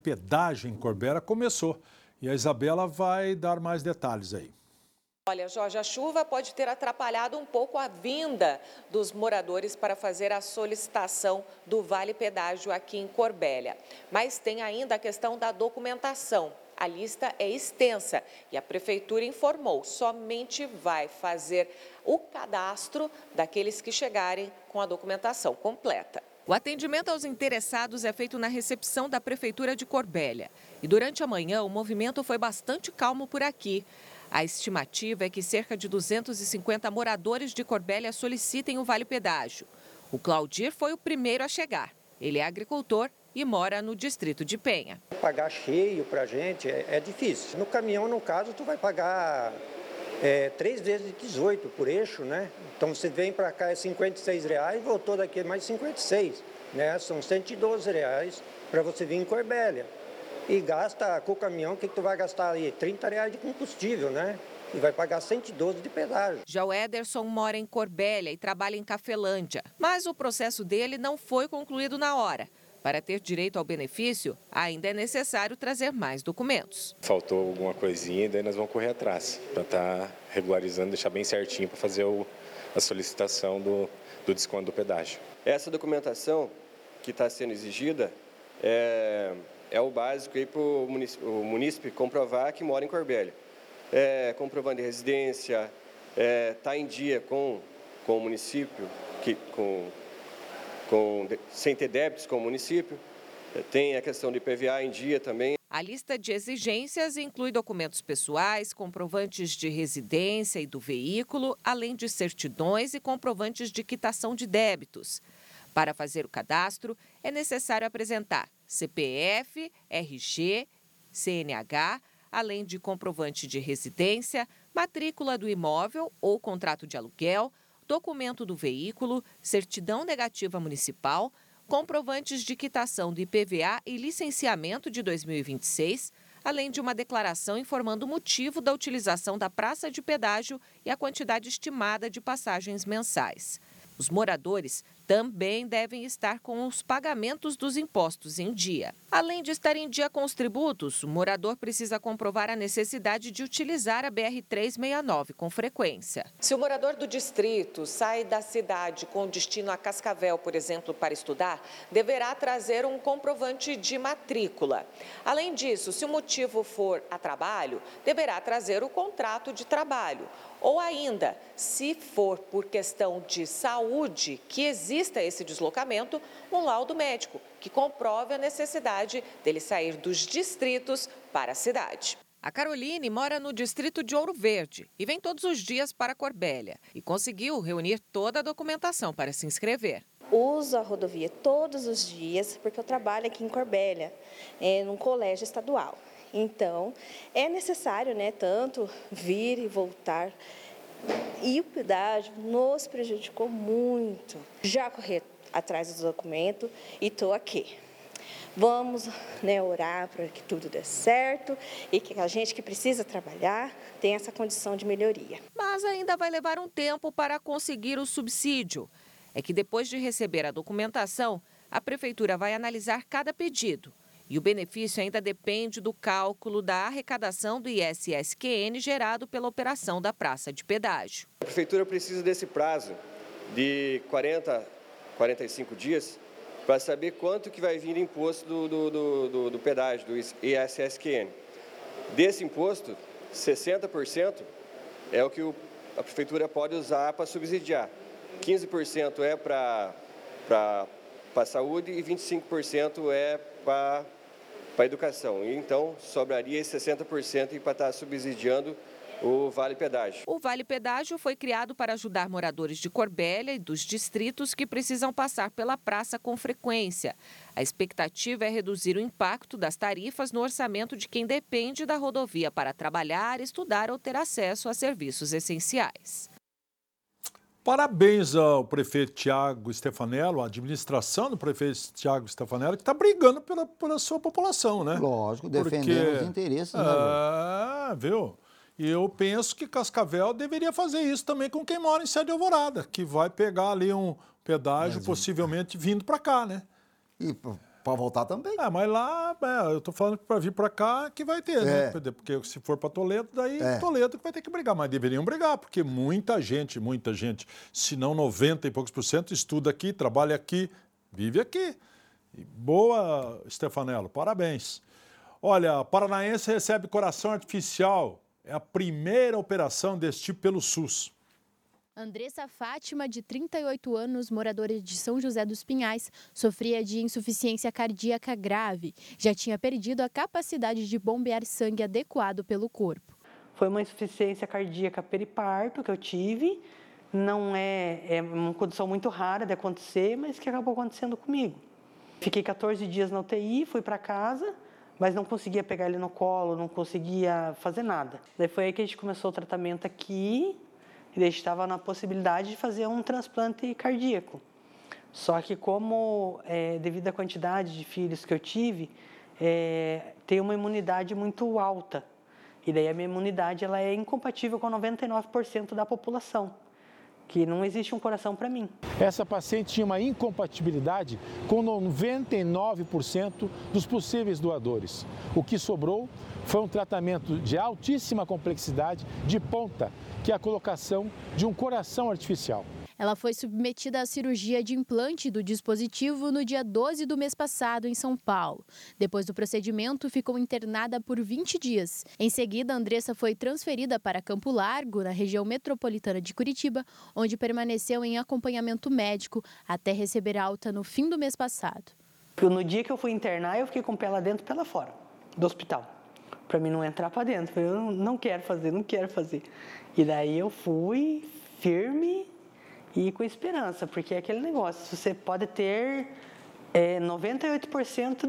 Pedágio em Corbera começou e a Isabela vai dar mais detalhes aí. Olha, Jorge, a chuva pode ter atrapalhado um pouco a vinda dos moradores para fazer a solicitação do Vale Pedágio aqui em Corbélia. Mas tem ainda a questão da documentação. A lista é extensa e a Prefeitura informou, somente vai fazer o cadastro daqueles que chegarem com a documentação completa. O atendimento aos interessados é feito na recepção da Prefeitura de Corbélia. E durante a manhã, o movimento foi bastante calmo por aqui. A estimativa é que cerca de 250 moradores de Corbélia solicitem o Vale Pedágio. O Claudir foi o primeiro a chegar. Ele é agricultor e mora no distrito de Penha. Pagar cheio para a gente é difícil. No caminhão, no caso, tu vai pagar 3 vezes 18 por eixo, né? Então você vem para cá é R$56, voltou daqui mais 56, né? São R$112 para você vir em Corbélia. E gasta com o caminhão, o que tu vai gastar ali? R$30 de combustível, né? E vai pagar 112 de pedágio. Já o Ederson mora em Corbélia e trabalha em Cafelândia. Mas o processo dele não foi concluído na hora. Para ter direito ao benefício, ainda é necessário trazer mais documentos. Faltou alguma coisinha e daí nós vamos correr atrás para estar regularizando, deixar bem certinho para fazer a solicitação do desconto do pedágio. Essa documentação que está sendo exigida é o básico para o munícipe comprovar que mora em Corbélia. Comprovando de residência, está em dia com o município, sem ter débitos com o município. Tem a questão de IPVA em dia também. A lista de exigências inclui documentos pessoais, comprovantes de residência e do veículo, além de certidões e comprovantes de quitação de débitos. Para fazer o cadastro, é necessário apresentar CPF, RG, CNH, além de comprovante de residência, matrícula do imóvel ou contrato de aluguel, documento do veículo, certidão negativa municipal, comprovantes de quitação do IPVA e licenciamento de 2026, além de uma declaração informando o motivo da utilização da praça de pedágio e a quantidade estimada de passagens mensais. Os moradores também devem estar com os pagamentos dos impostos em dia. Além de estar em dia com os tributos, o morador precisa comprovar a necessidade de utilizar a BR-369 com frequência. Se o morador do distrito sai da cidade com destino a Cascavel, por exemplo, para estudar, deverá trazer um comprovante de matrícula. Além disso, se o motivo for a trabalho, deverá trazer o contrato de trabalho. Ou ainda, se for por questão de saúde que exista esse deslocamento, um laudo médico que comprove a necessidade dele sair dos distritos para a cidade. A Caroline mora no distrito de Ouro Verde e vem todos os dias para Corbélia e conseguiu reunir toda a documentação para se inscrever. Uso a rodovia todos os dias porque eu trabalho aqui em Corbélia, num colégio estadual. Então, é necessário, tanto vir e voltar. E o pedágio nos prejudicou muito. Já corri atrás do documento e estou aqui. Vamos, orar para que tudo dê certo e que a gente que precisa trabalhar tenha essa condição de melhoria. Mas ainda vai levar um tempo para conseguir o subsídio. É que depois de receber a documentação, a Prefeitura vai analisar cada pedido. E o benefício ainda depende do cálculo da arrecadação do ISSQN gerado pela operação da praça de pedágio. A Prefeitura precisa desse prazo de 45 dias para saber quanto que vai vir imposto do pedágio, do ISSQN. Desse imposto, 60% é o que a Prefeitura pode usar para subsidiar. 15% é para a saúde e 25% é para a educação. Então, sobraria esse 60% para estar subsidiando o Vale Pedágio. O Vale Pedágio foi criado para ajudar moradores de Corbélia e dos distritos que precisam passar pela praça com frequência. A expectativa é reduzir o impacto das tarifas no orçamento de quem depende da rodovia para trabalhar, estudar ou ter acesso a serviços essenciais. Parabéns ao prefeito Tiago Stefanello, a administração do prefeito Tiago Stefanello, que está brigando pela sua população, né? Lógico, defendendo os interesses, né? Viu? E eu penso que Cascavel deveria fazer isso também com quem mora em Sede de Alvorada, que vai pegar ali um pedágio possivelmente vindo para cá, né? E Para voltar também. Mas lá, eu estou falando que para vir para cá que vai ter, né? Porque se for para Toledo, daí Toledo que vai ter que brigar. Mas deveriam brigar, porque muita gente, se não 90 e poucos %, estuda aqui, trabalha aqui, vive aqui. E boa, Stefanello, parabéns. Olha, paranaense recebe coração artificial. É a primeira operação desse tipo pelo SUS. Andressa Fátima, de 38 anos, moradora de São José dos Pinhais, sofria de insuficiência cardíaca grave. Já tinha perdido a capacidade de bombear sangue adequado pelo corpo. Foi uma insuficiência cardíaca periparto que eu tive. Não é uma condição muito rara de acontecer, mas que acabou acontecendo comigo. Fiquei 14 dias na UTI, fui para casa, mas não conseguia pegar ele no colo, não conseguia fazer nada. Daí foi aí que a gente começou o tratamento aqui. E daí estava na possibilidade de fazer um transplante cardíaco. Só que como, devido à quantidade de filhos que eu tive, tem uma imunidade muito alta. E daí a minha imunidade ela é incompatível com 99% da população, que não existe um coração para mim. Essa paciente tinha uma incompatibilidade com 99% dos possíveis doadores. O que sobrou foi um tratamento de altíssima complexidade, de ponta, que é a colocação de um coração artificial. Ela foi submetida à cirurgia de implante do dispositivo no dia 12 do mês passado, em São Paulo. Depois do procedimento, ficou internada por 20 dias. Em seguida, Andressa foi transferida para Campo Largo, na região metropolitana de Curitiba, onde permaneceu em acompanhamento médico até receber alta no fim do mês passado. No dia que eu fui internar, eu fiquei com o pé lá dentro e pé lá fora do hospital. Para mim não entrar para dentro. Eu não quero fazer. E daí eu fui firme e com esperança, porque é aquele negócio, você pode ter 98%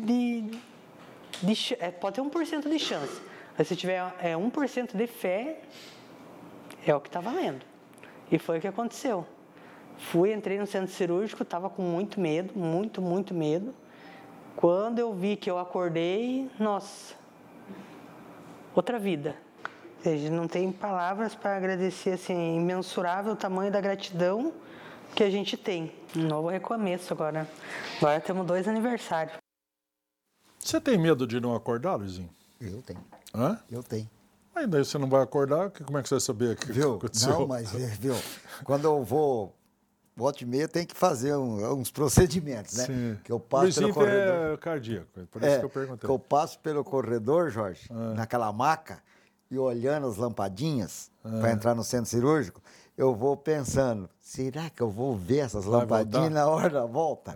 pode ter 1% de chance. Mas se tiver 1% de fé, é o que está valendo. E foi o que aconteceu. Entrei no centro cirúrgico, estava com muito medo, muito medo. Quando eu vi que eu acordei, nossa, outra vida. Ou seja, não tem palavras para agradecer, assim, imensurável o tamanho da gratidão que a gente tem. Um novo recomeço agora. Agora temos 2 aniversários. Você tem medo de não acordar, Luizinho? Eu tenho. Hã? Eu tenho. Aí daí você não vai acordar, como é que você vai saber o que aconteceu? Não, mas, quando eu vou... Volta e meia tem que fazer uns procedimentos, né? Sim. Que eu passo pelo corredor. É cardíaco, por isso que eu perguntei. Que eu passo pelo corredor, Jorge, naquela maca, e olhando as lampadinhas para entrar no centro cirúrgico, eu vou pensando, será que eu vou ver essas lampadinhas na hora da volta?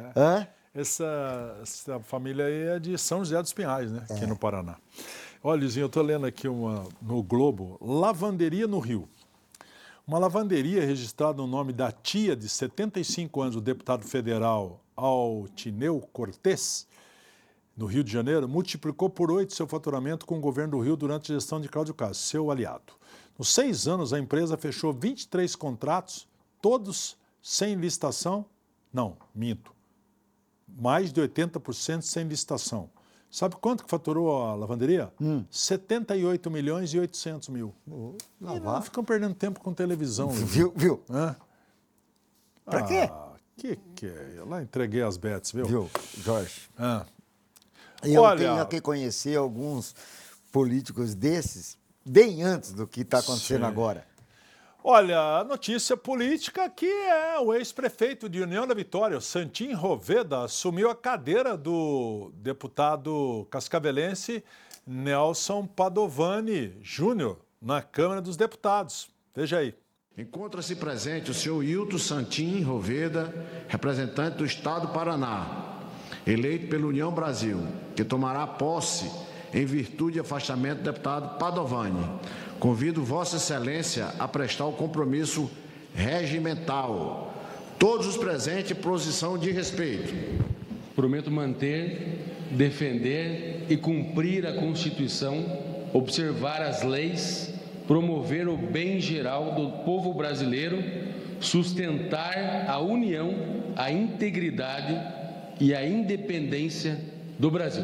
Essa família aí é de São José dos Pinhais, né? Aqui no Paraná. Olha, Luizinho, eu estou lendo aqui no Globo, lavanderia no Rio. Uma lavanderia registrada no nome da tia de 75 anos, o deputado federal Altineu Cortes, no Rio de Janeiro, multiplicou por 8 seu faturamento com o governo do Rio durante a gestão de Cláudio Castro, seu aliado. Nos 6 anos, a empresa fechou 23 contratos, todos sem licitação. Não, minto. Mais de 80% sem licitação. Sabe quanto que faturou a lavanderia? 78 milhões e 800 mil. E não ficam perdendo tempo com televisão. Viu? Pra quê? Que é? Eu lá entreguei as bets, viu? Jorge? Eu tenho que conhecer alguns políticos desses bem antes do que está acontecendo agora. Olha, a notícia política que é o ex-prefeito de União da Vitória, o Santim Roveda, assumiu a cadeira do deputado cascavelense Nelson Padovani Júnior na Câmara dos Deputados. Veja aí. Encontra-se presente o senhor Hilton Santim Roveda, representante do Estado do Paraná, eleito pela União Brasil, que tomará posse em virtude de afastamento do deputado Padovani. Convido Vossa Excelência a prestar o compromisso regimental. Todos os presentes, posição de respeito. Prometo manter, defender e cumprir a Constituição, observar as leis, promover o bem geral do povo brasileiro, sustentar a união, a integridade e a independência do Brasil.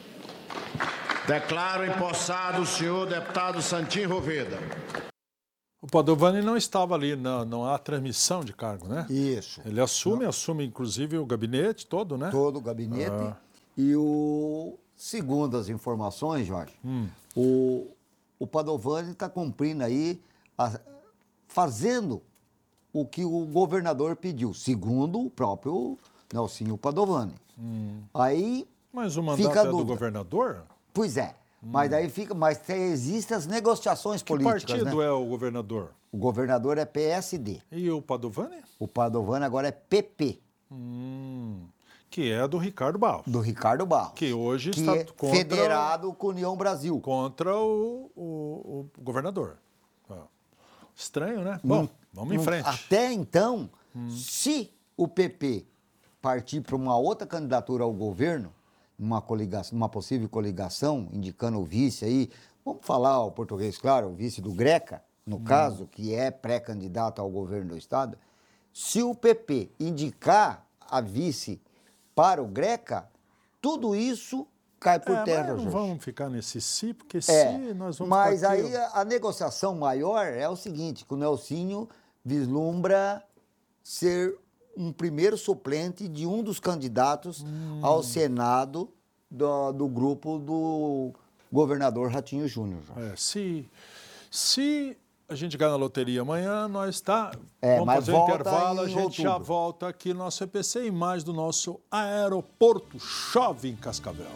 Declaro empossado o senhor deputado Santim Roveda. O Padovani não estava ali, não há transmissão de cargo, né? Isso. Ele assume inclusive o gabinete todo, né? Todo o gabinete. E segundo as informações, Jorge, o Padovani está cumprindo aí, fazendo o que o governador pediu, segundo o próprio Nelsinho Padovani. Aí mas o mandato fica é do governador? Pois é. Mas daí existem as negociações políticas. Que partido é o governador? O governador é PSD. E o Padovani? O Padovani agora é PP. Que é do Ricardo Barros. Do Ricardo Barros. Que hoje que está é federado com União Brasil. Contra o governador. Estranho, né? Bom, vamos em frente. Até então, se o PP partir para uma outra candidatura ao governo, uma possível coligação, indicando o vice aí, vamos falar o português, claro, o vice do Greca, no caso, que é pré-candidato ao governo do Estado, se o PP indicar a vice para o Greca, tudo isso cai por terra, mas não Jorge. vamos ficar nesse si, porque nós vamos mas aí a negociação maior é o seguinte, que o Nelsinho vislumbra ser um primeiro suplente de um dos candidatos ao Senado do grupo do governador Ratinho Júnior. Se a gente ganhar na loteria amanhã, vamos fazer um intervalo, a gente já volta aqui no nosso EPC e mais do nosso aeroporto Chove em Cascavel.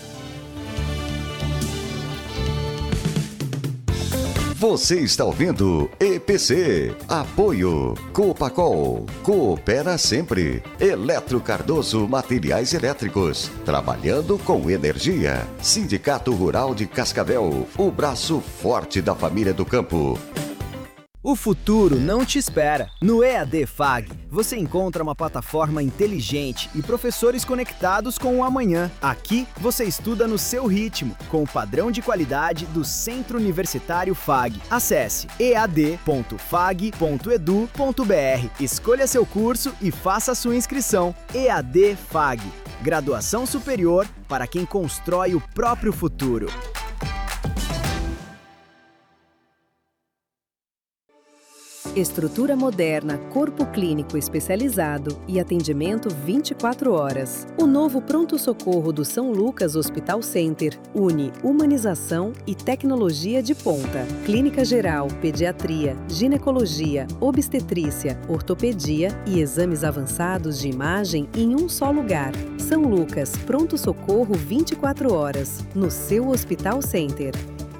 Você está ouvindo EPC. Apoio Copacol. Coopera sempre. Eletro Cardoso Materiais Elétricos. Trabalhando com energia. Sindicato Rural de Cascavel. O braço forte da família do campo. O futuro não te espera. No EAD FAG, você encontra uma plataforma inteligente e professores conectados com o amanhã. Aqui, você estuda no seu ritmo, com o padrão de qualidade do Centro Universitário FAG. Acesse ead.fag.edu.br, escolha seu curso e faça sua inscrição. EAD FAG, graduação superior para quem constrói o próprio futuro. Estrutura moderna, corpo clínico especializado e atendimento 24 horas. O novo pronto-socorro do São Lucas Hospital Center une humanização e tecnologia de ponta. Clínica geral, pediatria, ginecologia, obstetrícia, ortopedia e exames avançados de imagem em um só lugar. São Lucas, pronto-socorro 24 horas, no seu Hospital Center.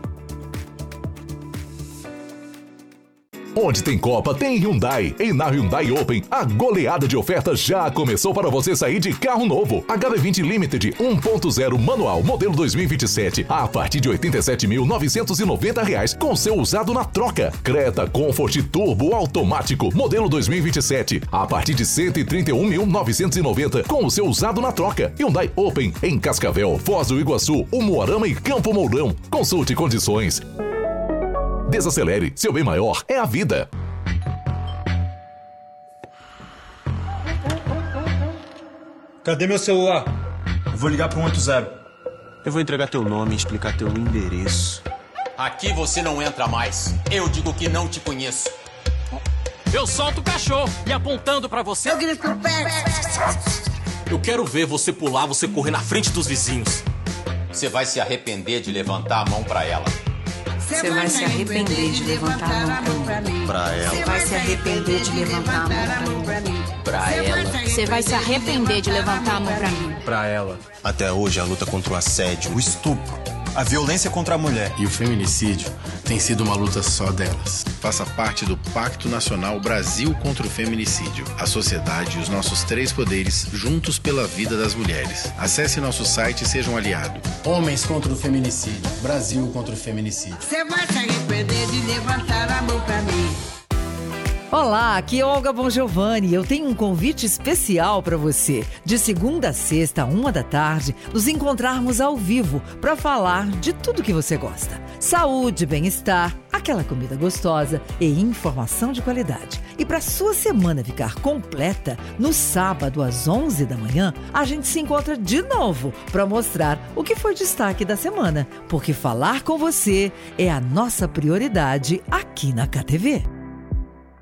Onde tem Copa, tem Hyundai. E na Hyundai Open, a goleada de ofertas já começou para você sair de carro novo. HB20 Limited 1.0 manual, modelo 2027, a partir de R$ 87.990 com seu usado na troca. Creta Comfort Turbo automático, modelo 2027, a partir de R$ 131.990 com o seu usado na troca. Hyundai Open em Cascavel, Foz do Iguaçu, Umuarama e Campo Mourão. Consulte condições. Desacelere, seu bem maior é a vida. Cadê meu celular? Eu vou ligar pro 180. Eu vou entregar teu nome e explicar teu endereço. Aqui você não entra mais. Eu digo que não te conheço. Eu solto o cachorro e apontando pra você. Eu grito com pé. Eu quero ver você pular, você correr na frente dos vizinhos. Você vai se arrepender de levantar a mão pra ela. Você vai se arrepender de levantar a mão pra mim. Pra ela. Você vai se arrepender de levantar a mão pra mim. Pra ela. Você vai se arrepender de levantar a mão pra mim. Pra ela. Até hoje a luta contra o assédio, o estupro, a violência contra a mulher e o feminicídio tem sido uma luta só delas. Faça parte do Pacto Nacional Brasil contra o Feminicídio. A sociedade e os nossos 3 poderes juntos pela vida das mulheres. Acesse nosso site e seja um aliado. Homens contra o feminicídio. Brasil contra o feminicídio. Você vai se arrepender de levantar a mão pra mim. Olá, aqui é Olga Bongiovanni. Eu tenho um convite especial para você. De segunda a sexta, 13h, nos encontrarmos ao vivo para falar de tudo que você gosta. Saúde, bem-estar, aquela comida gostosa e informação de qualidade. E para sua semana ficar completa, no sábado às 11h, a gente se encontra de novo para mostrar o que foi destaque da semana. Porque falar com você é a nossa prioridade aqui na KTV.